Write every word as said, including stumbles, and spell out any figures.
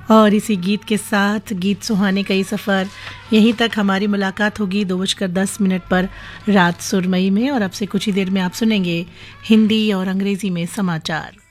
और इसी गीत के साथ गीत सुहाने का ये सफ़र यहीं तक हमारी मुलाकात होगी दो बजकर दस मिनट पर रात सुरमई में। और अब से कुछ ही देर में आप सुनेंगे हिंदी और अंग्रेज़ी में समाचार।